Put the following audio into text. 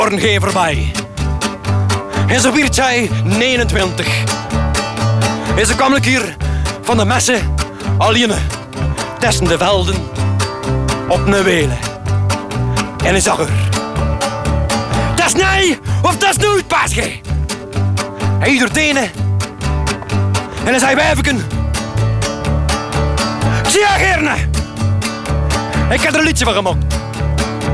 geen voorbij. En zo werd zij 29. En ze kwam hier van de messen alleen tussen de velden op een welen. En hij zag haar. Dat is nee of dat is nooit, paasje. Hij doet tenen. En hij zei wijfken. Ik zie haar gerne. Ik heb er een liedje van gemaakt.